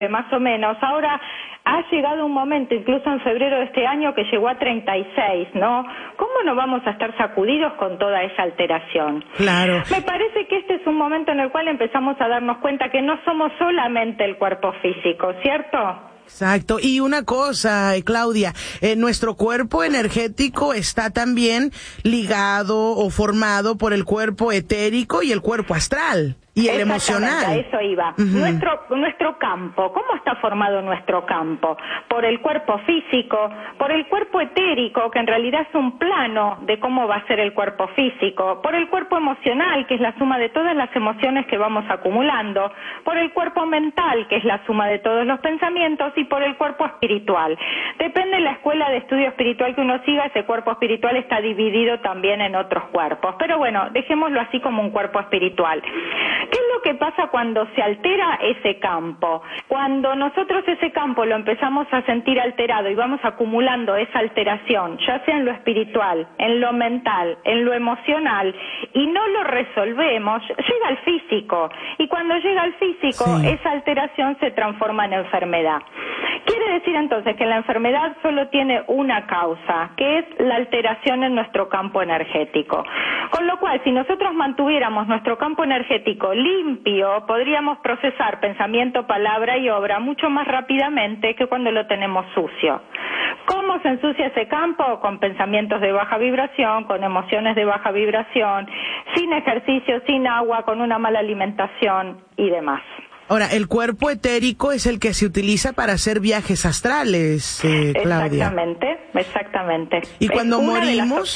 más o menos. Ahora ha llegado un momento, incluso en febrero de este año, que llegó a 36, ¿no? ¿Cómo no vamos a estar sacudidos con toda esa alteración? Claro. Me parece que este es un momento en el cual empezamos a darnos cuenta que no somos solamente el cuerpo físico, ¿cierto? Exacto. Y una cosa, Claudia, nuestro cuerpo energético está también ligado o formado por el cuerpo etérico y el cuerpo astral. Y el emocional. A eso iba. Nuestro campo, ¿cómo está formado nuestro campo? Por el cuerpo físico, por el cuerpo etérico, que en realidad es un plano de cómo va a ser el cuerpo físico, por el cuerpo emocional, que es la suma de todas las emociones que vamos acumulando, por el cuerpo mental, que es la suma de todos los pensamientos, y por el cuerpo espiritual. Depende de la escuela de estudio espiritual que uno siga, ese cuerpo espiritual está dividido también en otros cuerpos. Pero bueno, dejémoslo así como un cuerpo espiritual. ¿Qué es lo que pasa cuando se altera ese campo? Cuando nosotros ese campo lo empezamos a sentir alterado y vamos acumulando esa alteración, ya sea en lo espiritual, en lo mental, en lo emocional, y no lo resolvemos, llega al físico. Y cuando llega al físico, esa alteración se transforma en enfermedad. Quiere decir entonces que la enfermedad solo tiene una causa, que es la alteración en nuestro campo energético. Con lo cual, si nosotros mantuviéramos nuestro campo energético limpio, podríamos procesar pensamiento, palabra y obra mucho más rápidamente que cuando lo tenemos sucio. ¿Cómo se ensucia ese campo? Con pensamientos de baja vibración, con emociones de baja vibración, sin ejercicio, sin agua, con una mala alimentación y demás. Ahora, el cuerpo etérico es el que se utiliza para hacer viajes astrales, Claudia. Exactamente. Y cuando morimos,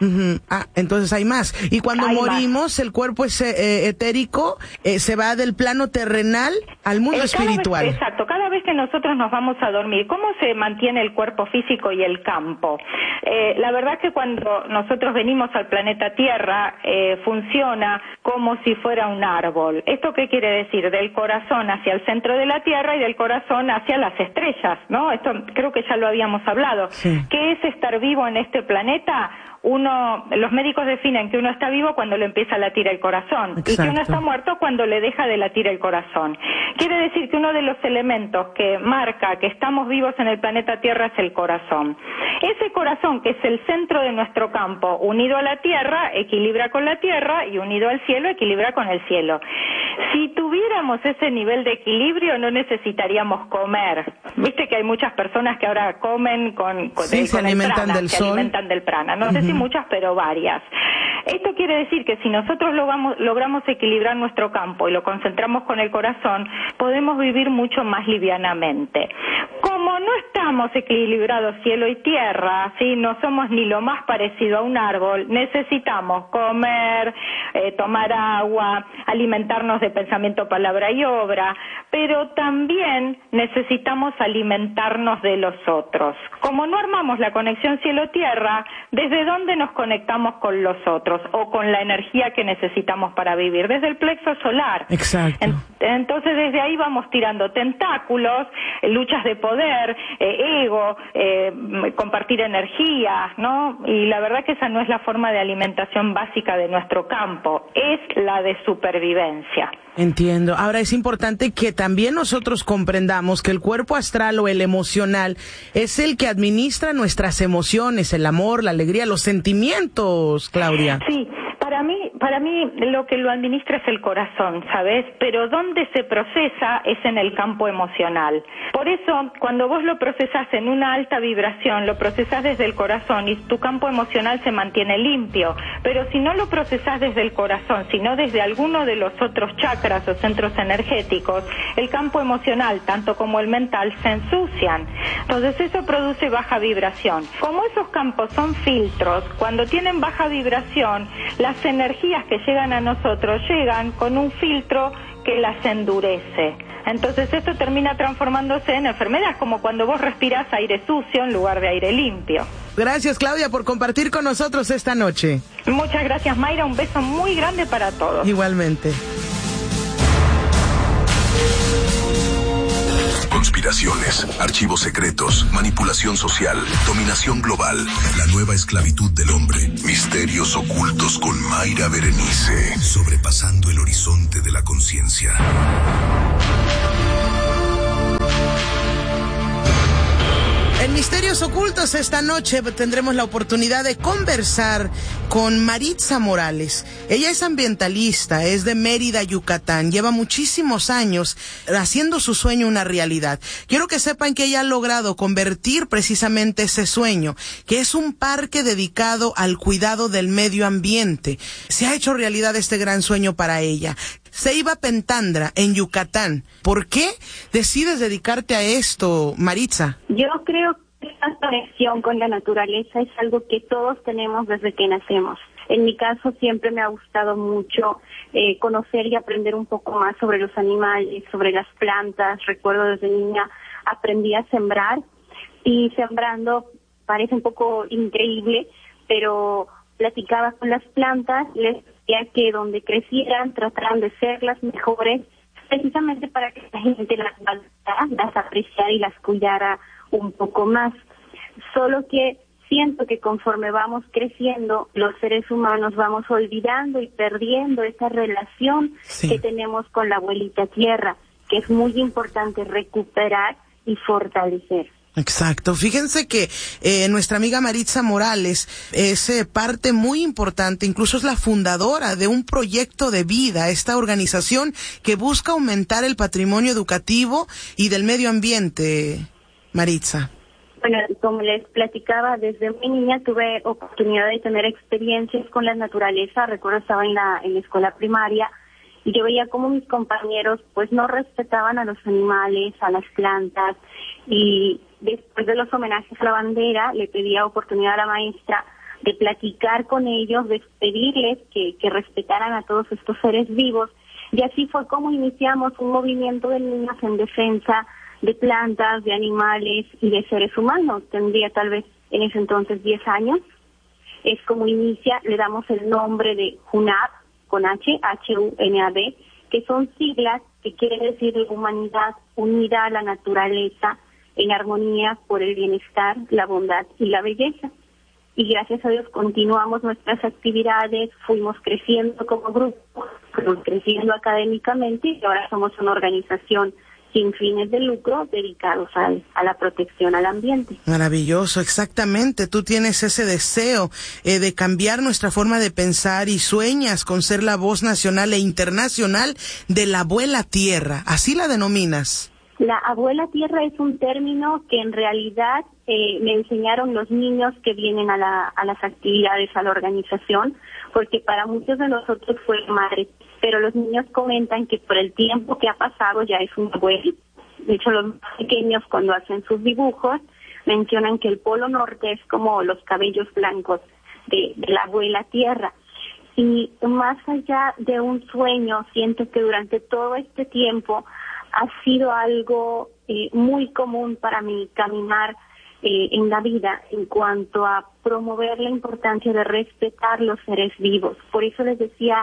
entonces hay más. Y cuando morimos, el cuerpo etérico se va del plano terrenal al mundo espiritual. Exacto. Cada vez que nosotros nos vamos a dormir, ¿cómo se mantiene el cuerpo físico y el campo? La verdad que cuando nosotros venimos al planeta Tierra, funciona como si fuera un árbol. ¿Esto qué quiere decir? Del corazón hacia el centro de la Tierra y del corazón hacia las estrellas, ¿no? Esto creo que ya lo habíamos hablado. Sí. ¿Qué es estar vivo en este planeta? Los médicos definen que uno está vivo cuando le empieza a latir el corazón. Exacto. Y que uno está muerto cuando le deja de latir el corazón. Quiere decir que uno de los elementos que marca que estamos vivos en el planeta Tierra es el corazón. Ese corazón, que es el centro de nuestro campo, unido a la Tierra, equilibra con la Tierra, y unido al cielo, equilibra con el cielo. Si tuviéramos ese nivel de equilibrio, no necesitaríamos comer. Viste que hay muchas personas que ahora comen se alimentan del sol. Se alimentan del prana. No sé si muchas, pero varias. Esto quiere decir que si nosotros logramos equilibrar nuestro campo y lo concentramos con el corazón, podemos vivir mucho más livianamente. Como no estamos equilibrados cielo y tierra, ¿sí? No somos ni lo más parecido a un árbol, necesitamos comer, tomar agua, alimentarnos de pensamiento, palabra y obra, pero también necesitamos alimentarnos de los otros. Como no armamos la conexión cielo-tierra, ¿desde dónde nos conectamos con los otros o con la energía que necesitamos para vivir? Desde el plexo solar. Exacto. Entonces desde ahí vamos tirando tentáculos, luchas de poder, ego, compartir energía, ¿no? Y la verdad que esa no es la forma de alimentación básica de nuestro campo, es la de supervivencia. Entiendo. Ahora es importante que también nosotros comprendamos que el cuerpo astral o el emocional es el que administra nuestras emociones, el amor, la alegría, los sentimientos, Claudia. Sí. Para mí lo que lo administra es el corazón, ¿sabes? Pero donde se procesa es en el campo emocional. Por eso, cuando vos lo procesás en una alta vibración, lo procesás desde el corazón y tu campo emocional se mantiene limpio. Pero si no lo procesás desde el corazón, sino desde alguno de los otros chakras o centros energéticos, el campo emocional, tanto como el mental, se ensucian. Entonces eso produce baja vibración. Como esos campos son filtros, cuando tienen baja vibración, las energías que llegan a nosotros llegan con un filtro que las endurece. Entonces esto termina transformándose en enfermedades, como cuando vos respirás aire sucio en lugar de aire limpio. Gracias, Claudia, por compartir con nosotros esta noche. Muchas gracias, Mayra. Un beso muy grande para todos. Igualmente. Conspiraciones, archivos secretos, manipulación social, dominación global, la nueva esclavitud del hombre, misterios ocultos con Mayra Berenice, sobrepasando el horizonte de la conciencia. Misterios Ocultos, esta noche tendremos la oportunidad de conversar con Maritza Morales. Ella es ambientalista, es de Mérida, Yucatán. Lleva muchísimos años haciendo su sueño una realidad. Quiero que sepan que ella ha logrado convertir precisamente ese sueño, que es un parque dedicado al cuidado del medio ambiente. Se ha hecho realidad este gran sueño para ella. Ceiba Pentandra, en Yucatán. ¿Por qué decides dedicarte a esto, Maritza? Yo creo que esta conexión con la naturaleza es algo que todos tenemos desde que nacemos. En mi caso siempre me ha gustado mucho conocer y aprender un poco más sobre los animales, sobre las plantas. Recuerdo desde niña aprendí a sembrar y sembrando parece un poco increíble, pero platicaba con las plantas, les decía que donde crecieran trataran de ser las mejores, precisamente para que la gente las apreciara y las cuidara un poco más. Solo que siento que conforme vamos creciendo, los seres humanos vamos olvidando y perdiendo esa relación que tenemos con la abuelita tierra, que es muy importante recuperar y fortalecer. Exacto. Fíjense que nuestra amiga Maritza Morales es parte muy importante, incluso es la fundadora de un proyecto de vida, esta organización que busca aumentar el patrimonio educativo y del medio ambiente, Maritza. Bueno, como les platicaba, desde muy niña tuve oportunidad de tener experiencias con la naturaleza. Recuerdo estaba en la escuela primaria y yo veía cómo mis compañeros pues no respetaban a los animales, a las plantas, y después de los homenajes a la bandera le pedía oportunidad a la maestra de platicar con ellos, de pedirles que respetaran a todos estos seres vivos, y así fue como iniciamos un movimiento de niños en defensa de plantas, de animales y de seres humanos. Tendría tal vez en ese entonces 10 años. Es como inicia, le damos el nombre de HUNAB, con H-U-N-A-B, que son siglas que quieren decir humanidad unida a la naturaleza, en armonía por el bienestar, la bondad y la belleza. Y gracias a Dios continuamos nuestras actividades, fuimos creciendo como grupo, fuimos creciendo académicamente y ahora somos una organización sin fines de lucro dedicados a la protección al ambiente. Maravilloso, exactamente. Tú tienes ese deseo de cambiar nuestra forma de pensar y sueñas con ser la voz nacional e internacional de la abuela tierra. ¿Así la denominas? La abuela tierra es un término que en realidad me enseñaron los niños que vienen a las actividades, a la organización, porque para muchos de nosotros fue madre, pero los niños comentan que por el tiempo que ha pasado ya es un abuelo. De hecho, los más pequeños cuando hacen sus dibujos mencionan que el polo norte es como los cabellos blancos de la abuela tierra. Y más allá de un sueño, siento que durante todo este tiempo ha sido algo muy común para mí caminar en la vida en cuanto a promover la importancia de respetar los seres vivos. Por eso les decía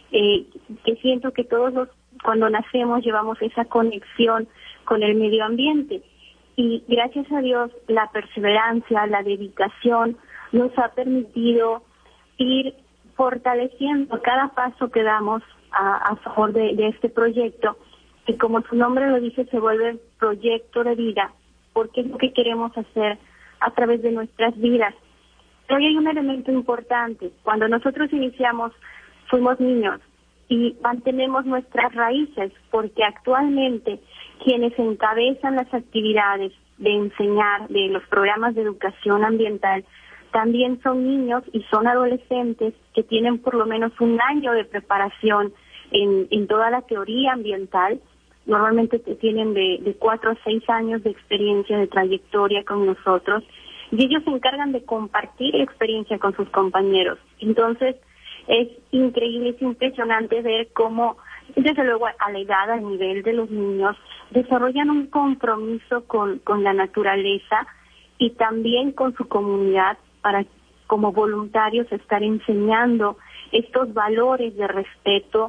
que siento que todos cuando nacemos llevamos esa conexión con el medio ambiente, y gracias a Dios la perseverancia, la dedicación nos ha permitido ir fortaleciendo cada paso que damos a favor de este proyecto, que como su nombre lo dice se vuelve proyecto de vida, porque es lo que queremos hacer a través de nuestras vidas. Pero hay un elemento importante: cuando nosotros iniciamos fuimos niños y mantenemos nuestras raíces, porque actualmente quienes encabezan las actividades de enseñar de los programas de educación ambiental también son niños y son adolescentes que tienen por lo menos un año de preparación en toda la teoría ambiental. Normalmente tienen de 4 a 6 años de experiencia, de trayectoria con nosotros, y ellos se encargan de compartir la experiencia con sus compañeros. Entonces, es increíble, es impresionante ver cómo, desde luego a la edad, al nivel de los niños, desarrollan un compromiso con la naturaleza y también con su comunidad para, como voluntarios, estar enseñando estos valores de respeto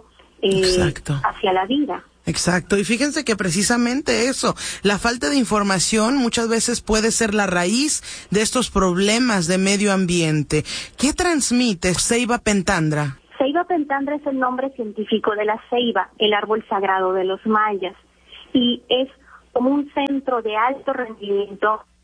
hacia la vida. Exacto, y fíjense que precisamente eso, la falta de información muchas veces puede ser la raíz de estos problemas de medio ambiente. ¿Qué transmite Ceiba Pentandra? Ceiba Pentandra es el nombre científico de la ceiba, el árbol sagrado de los mayas, y es como un centro de alto rendimiento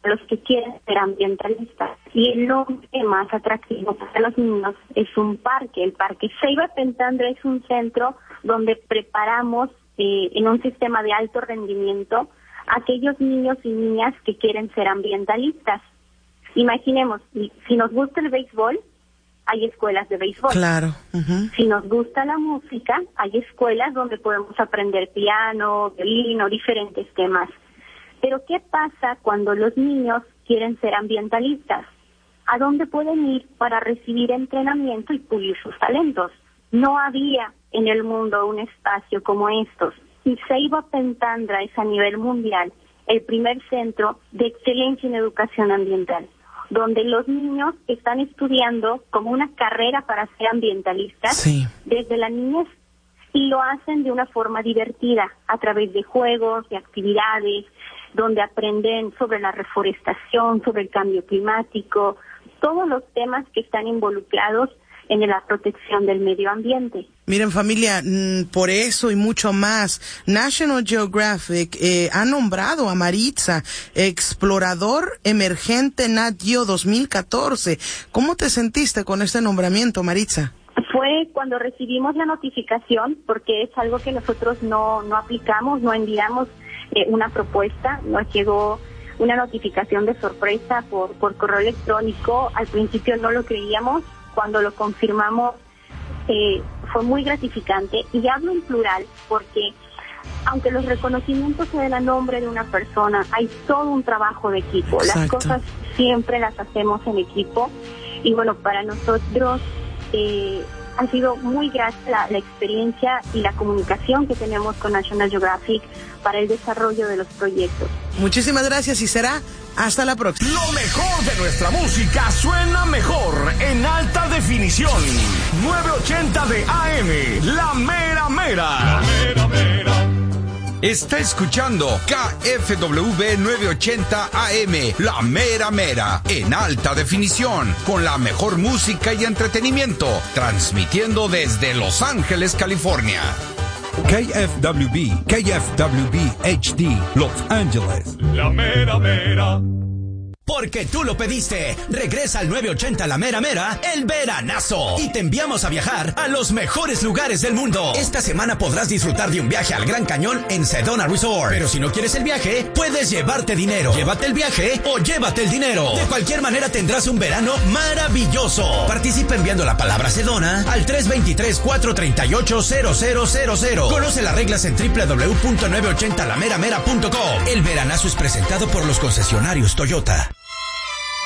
los que quieren ser ambientalistas. Y el nombre más atractivo para los niños es un parque. El Parque Ceiba Pentandra es un centro donde preparamos en un sistema de alto rendimiento a aquellos niños y niñas que quieren ser ambientalistas. Imaginemos, si nos gusta el béisbol, hay escuelas de béisbol. Claro. Si nos gusta la música, hay escuelas donde podemos aprender piano, violín o diferentes temas. Pero ¿qué pasa cuando los niños quieren ser ambientalistas? ¿A dónde pueden ir para recibir entrenamiento y pulir sus talentos? No había en el mundo un espacio como estos. Y Ceiba Pentandra es a nivel mundial el primer centro de excelencia en educación ambiental, donde los niños están estudiando como una carrera para ser ambientalistas desde la niñez, y lo hacen de una forma divertida, a través de juegos, de actividades, donde aprenden sobre la reforestación, sobre el cambio climático, todos los temas que están involucrados en la protección del medio ambiente. Miren, familia, por eso y mucho más, National Geographic ha nombrado a Maritza Explorador Emergente Nat Geo 2014. ¿Cómo te sentiste con este nombramiento, Maritza? Fue cuando recibimos la notificación, porque es algo que nosotros no aplicamos, no enviamos una propuesta, nos llegó una notificación de sorpresa por correo electrónico. Al principio no lo creíamos, cuando lo confirmamos fue muy gratificante, y hablo en plural porque aunque los reconocimientos se den a nombre de una persona, hay todo un trabajo de equipo. Exacto. Las cosas siempre las hacemos en equipo, y bueno, para nosotros ha sido muy grata la experiencia y la comunicación que tenemos con National Geographic para el desarrollo de los proyectos. Muchísimas gracias, y será hasta la próxima. Lo mejor de nuestra música suena mejor en alta definición. 980 de AM, La Mera Mera. La Mera Mera. Está escuchando KFWB 980 AM, La Mera Mera, en alta definición, con la mejor música y entretenimiento, transmitiendo desde Los Ángeles, California. KFWB HD, Los Ángeles. La Mera Mera. Porque tú lo pediste. Regresa al 980 La Mera Mera, el veranazo. Y te enviamos a viajar a los mejores lugares del mundo. Esta semana podrás disfrutar de un viaje al Gran Cañón en Sedona Resort. Pero si no quieres el viaje, puedes llevarte dinero. Llévate el viaje o llévate el dinero. De cualquier manera tendrás un verano maravilloso. Participa enviando la palabra Sedona al 323-438-0000. Conoce las reglas en www.980lameramera.com. El veranazo es presentado por los concesionarios Toyota.